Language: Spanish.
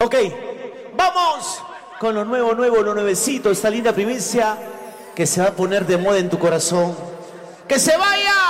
Ok, vamos con lo nuevo, lo nuevecito, esta linda primicia que se va a poner de moda en tu corazón. ¡Que se vaya!